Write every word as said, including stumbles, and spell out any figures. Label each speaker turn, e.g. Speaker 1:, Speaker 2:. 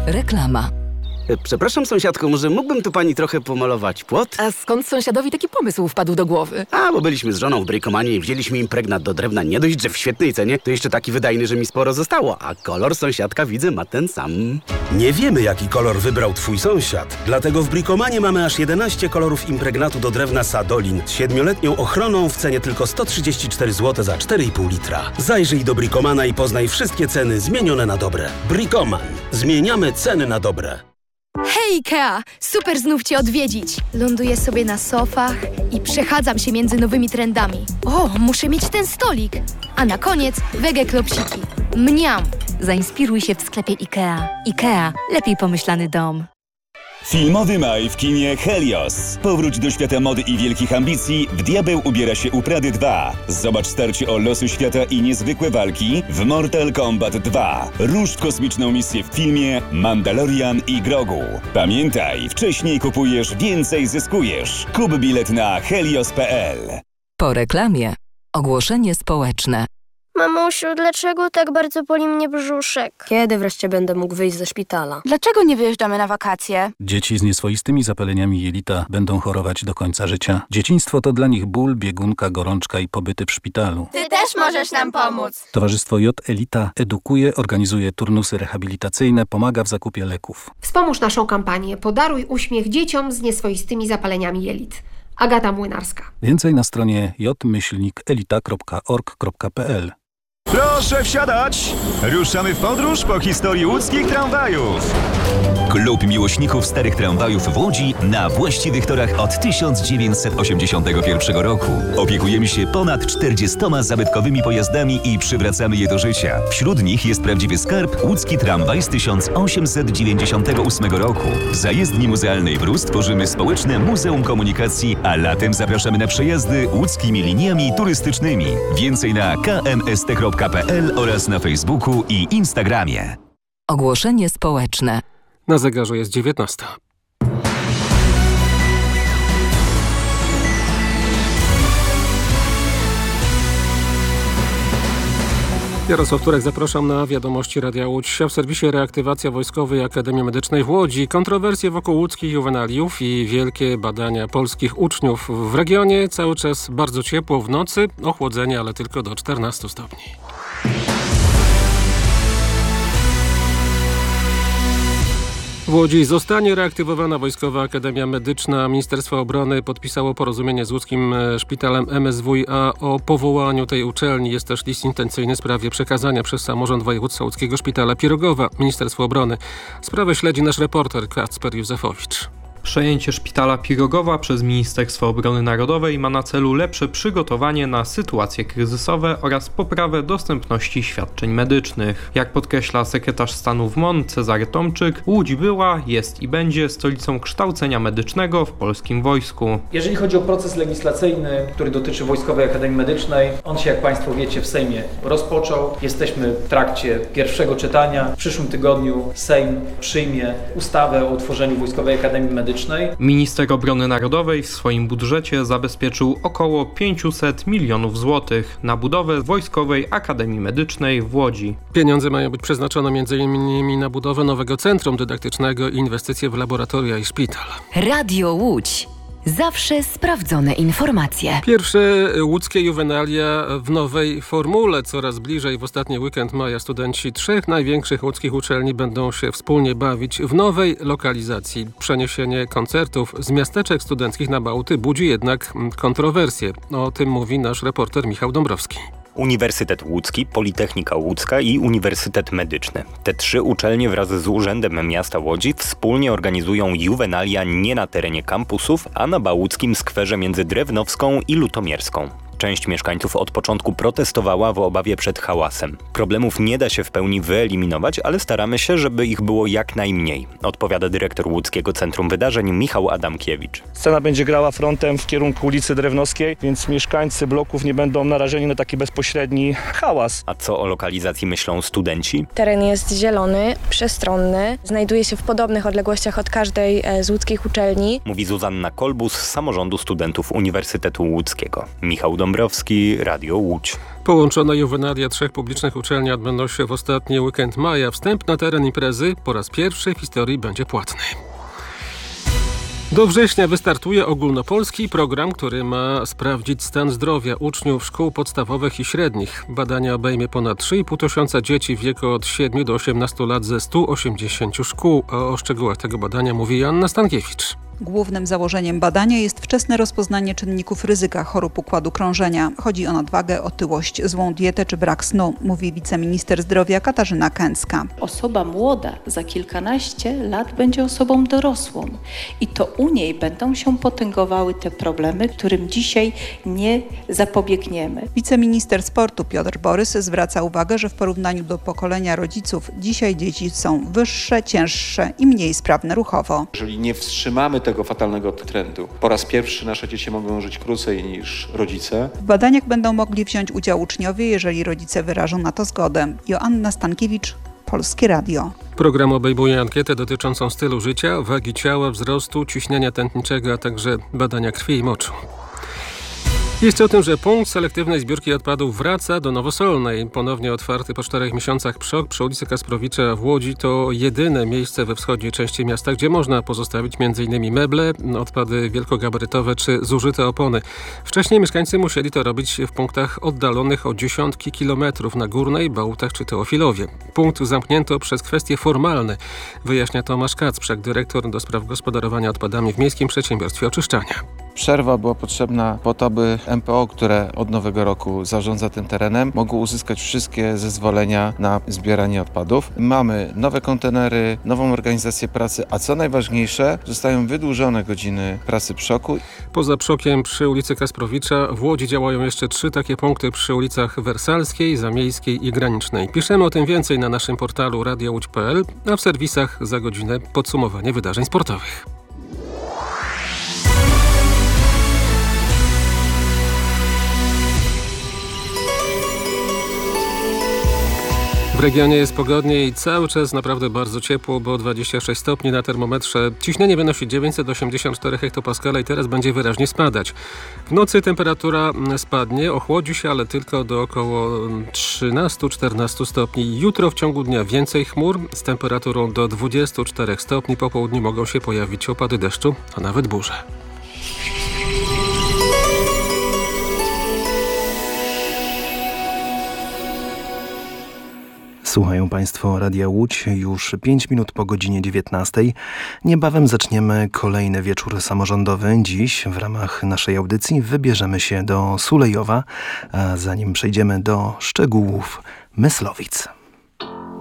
Speaker 1: Reklama.
Speaker 2: Przepraszam, sąsiadko, może mógłbym tu pani trochę pomalować płot?
Speaker 1: A skąd sąsiadowi taki pomysł wpadł do głowy?
Speaker 2: A, bo byliśmy z żoną w Brikomanie i wzięliśmy impregnat do drewna. Nie dość, że w świetnej cenie, to jeszcze taki wydajny, że mi sporo zostało. A kolor sąsiadka, widzę, ma ten sam.
Speaker 3: Nie wiemy, jaki kolor wybrał twój sąsiad. Dlatego w Brikomanie mamy aż jedenaście kolorów impregnatu do drewna Sadolin z siedmioletnią ochroną w cenie tylko sto trzydzieści cztery złote za cztery i pół litra. Zajrzyj do Brikomana i poznaj wszystkie ceny zmienione na dobre. Brikoman. Zmieniamy ceny na dobre.
Speaker 4: Hej Ikea! Super znów Cię odwiedzić! Ląduję sobie na sofach i przechadzam się między nowymi trendami. O, muszę mieć ten stolik! A na koniec wege klopsiki. Mniam!
Speaker 5: Zainspiruj się w sklepie Ikea. Ikea. Lepiej pomyślany dom.
Speaker 6: Filmowy maj w kinie Helios. Powróć do świata mody i wielkich ambicji. W Diabeł ubiera się u Prady dwa. Zobacz starcie o losy świata i niezwykłe walki w Mortal Kombat dwa. Rusz w kosmiczną misję w filmie Mandalorian i Grogu. Pamiętaj, wcześniej kupujesz, więcej zyskujesz. Kup bilet na helios kropka p l.
Speaker 1: Po reklamie. Ogłoszenie społeczne.
Speaker 7: Mamusiu, dlaczego tak bardzo boli mnie brzuszek?
Speaker 8: Kiedy wreszcie będę mógł wyjść ze szpitala?
Speaker 9: Dlaczego nie wyjeżdżamy na wakacje?
Speaker 10: Dzieci z nieswoistymi zapaleniami jelita będą chorować do końca życia. Dzieciństwo to dla nich ból, biegunka, gorączka i pobyty w szpitalu.
Speaker 9: Ty też możesz nam pomóc!
Speaker 10: Towarzystwo J Elita edukuje, organizuje turnusy rehabilitacyjne, pomaga w zakupie leków.
Speaker 11: Wspomóż naszą kampanię. Podaruj uśmiech dzieciom z nieswoistymi zapaleniami jelit. Agata Młynarska.
Speaker 10: Więcej na stronie j myślnik elita kropka org kropka p l.
Speaker 12: Proszę wsiadać! Ruszamy w podróż po historii łódzkich tramwajów.
Speaker 6: Klub miłośników starych tramwajów w Łodzi na właściwych torach od tysiąc dziewięćset osiemdziesiątego pierwszego roku. Opiekujemy się ponad czterdziestoma zabytkowymi pojazdami i przywracamy je do życia. Wśród nich jest prawdziwy skarb łódzki tramwaj z tysiąc osiemset dziewięćdziesiątego ósmego roku. W zajezdni muzealnej w Rus tworzymy społeczne Muzeum Komunikacji, a latem zapraszamy na przejazdy łódzkimi liniami turystycznymi. Więcej na k m s t kropka p l oraz na Facebooku i Instagramie.
Speaker 1: Ogłoszenie społeczne.
Speaker 13: Na zegarze jest dziewiętnasta. Jarosław Turek, zapraszam na wiadomości Radia Łódź. W serwisie reaktywacja Wojskowej Akademii Medycznej w Łodzi. Kontrowersje wokół łódzkich juwenaliów i wielkie badania polskich uczniów. W regionie cały czas bardzo ciepło, w nocy ochłodzenie, ale tylko do czternastu stopni. W Łodzi zostanie reaktywowana Wojskowa Akademia Medyczna. Ministerstwo Obrony podpisało porozumienie z łódzkim szpitalem M S W a o powołaniu tej uczelni. Jest też list intencyjny w sprawie przekazania przez samorząd województwa łódzkiego szpitala Pirogowa Ministerstwu Obrony. Sprawę śledzi nasz reporter Kacper Józefowicz.
Speaker 14: Przejęcie szpitala Pirogowa przez Ministerstwo Obrony Narodowej ma na celu lepsze przygotowanie na sytuacje kryzysowe oraz poprawę dostępności świadczeń medycznych. Jak podkreśla sekretarz stanu w M O N Cezary Tomczyk, Łódź była, jest i będzie stolicą kształcenia medycznego w polskim wojsku.
Speaker 15: Jeżeli chodzi o proces legislacyjny, który dotyczy Wojskowej Akademii Medycznej, on się, jak Państwo wiecie, w Sejmie rozpoczął. Jesteśmy w trakcie pierwszego czytania. W przyszłym tygodniu Sejm przyjmie ustawę o utworzeniu Wojskowej Akademii Medycznej.
Speaker 14: Minister Obrony Narodowej w swoim budżecie zabezpieczył około pięćset milionów złotych na budowę Wojskowej Akademii Medycznej w Łodzi.
Speaker 13: Pieniądze mają być przeznaczone między innymi na budowę nowego centrum dydaktycznego i inwestycje w laboratoria i szpital.
Speaker 5: Radio Łódź. Zawsze sprawdzone informacje.
Speaker 13: Pierwsze łódzkie juwenalia w nowej formule. Coraz bliżej w ostatni weekend maja studenci trzech największych łódzkich uczelni będą się wspólnie bawić w nowej lokalizacji. Przeniesienie koncertów z miasteczek studenckich na Bałty budzi jednak kontrowersje. O tym mówi nasz reporter Michał Dąbrowski.
Speaker 16: Uniwersytet Łódzki, Politechnika Łódzka i Uniwersytet Medyczny. Te trzy uczelnie wraz z Urzędem Miasta Łodzi wspólnie organizują juwenalia nie na terenie kampusów, a na Bałuckim skwerze między Drewnowską i Lutomierską. Część mieszkańców od początku protestowała w obawie przed hałasem. Problemów nie da się w pełni wyeliminować, ale staramy się, żeby ich było jak najmniej, odpowiada dyrektor Łódzkiego Centrum Wydarzeń Michał Adamkiewicz.
Speaker 17: Scena będzie grała frontem w kierunku ulicy Drewnowskiej, więc mieszkańcy bloków nie będą narażeni na taki bezpośredni hałas.
Speaker 16: A co o lokalizacji myślą studenci?
Speaker 18: Teren jest zielony, przestronny, znajduje się w podobnych odległościach od każdej z łódzkich uczelni.
Speaker 16: Mówi Zuzanna Kolbus z Samorządu Studentów Uniwersytetu Łódzkiego. Michał Dąbrowski. Dąbrowski, Radio Łódź.
Speaker 13: Połączone juwenalia trzech publicznych uczelni odbędą się w ostatni weekend maja. Wstęp na teren imprezy po raz pierwszy w historii będzie płatny. Do września wystartuje ogólnopolski program, który ma sprawdzić stan zdrowia uczniów szkół podstawowych i średnich. Badania obejmie ponad trzy i pół tysiąca dzieci w wieku od siedmiu do osiemnastu lat ze stu osiemdziesięciu szkół. O szczegółach tego badania mówi Joanna Stankiewicz.
Speaker 19: Głównym założeniem badania jest wczesne rozpoznanie czynników ryzyka chorób układu krążenia. Chodzi o nadwagę, otyłość, złą dietę czy brak snu, mówi wiceminister zdrowia Katarzyna Kęcka.
Speaker 20: Osoba młoda za kilkanaście lat będzie osobą dorosłą i to u niej będą się potęgowały te problemy, którym dzisiaj nie zapobiegniemy.
Speaker 19: Wiceminister sportu Piotr Borys zwraca uwagę, że w porównaniu do pokolenia rodziców dzisiaj dzieci są wyższe, cięższe i mniej sprawne ruchowo.
Speaker 21: Jeżeli nie wstrzymamy tego fatalnego trendu, po raz pierwszy nasze dzieci mogą żyć krócej niż rodzice.
Speaker 19: W badaniach będą mogli wziąć udział uczniowie, jeżeli rodzice wyrażą na to zgodę. Joanna Stankiewicz, Polskie Radio.
Speaker 13: Program obejmuje ankietę dotyczącą stylu życia, wagi ciała, wzrostu, ciśnienia tętniczego, a także badania krwi i moczu. Jeszcze o tym, że punkt selektywnej zbiórki odpadów wraca do Nowosolnej. Ponownie otwarty po czterech miesiącach PSZOK przy ulicy Kasprowicza w Łodzi to jedyne miejsce we wschodniej części miasta, gdzie można pozostawić m.in. meble, odpady wielkogabarytowe czy zużyte opony. Wcześniej mieszkańcy musieli to robić w punktach oddalonych o dziesiątki kilometrów na Górnej, Bałutach czy Teofilowie. Punkt zamknięto przez kwestie formalne, wyjaśnia Tomasz Kacprzak, dyrektor do spraw gospodarowania odpadami w Miejskim Przedsiębiorstwie Oczyszczania.
Speaker 22: Przerwa była potrzebna po to, by M P O, które od nowego roku zarządza tym terenem, mogło uzyskać wszystkie zezwolenia na zbieranie odpadów. Mamy nowe kontenery, nową organizację pracy, a co najważniejsze, zostają wydłużone godziny pracy PSZOK-u.
Speaker 13: Poza PSZOK-iem przy ulicy Kasprowicza w Łodzi działają jeszcze trzy takie punkty przy ulicach Wersalskiej, Zamiejskiej i Granicznej. Piszemy o tym więcej na naszym portalu radio łódź kropka p l, a w serwisach za godzinę podsumowanie wydarzeń sportowych. W regionie jest pogodnie i cały czas naprawdę bardzo ciepło, bo dwadzieścia sześć stopni na termometrze. Ciśnienie wynosi dziewięćset osiemdziesiąt cztery hektopaskale i teraz będzie wyraźnie spadać. W nocy temperatura spadnie, ochłodzi się, ale tylko do około trzynaście do czternastu stopni. Jutro w ciągu dnia więcej chmur z temperaturą do dwudziestu czterech stopni. Po południu mogą się pojawić opady deszczu, a nawet burze.
Speaker 23: Słuchają Państwo Radia Łódź już pięć minut po godzinie dziewiętnastej. Niebawem zaczniemy kolejny wieczór samorządowy. Dziś w ramach naszej audycji wybierzemy się do Sulejowa, a zanim przejdziemy do szczegółów, Myslowic.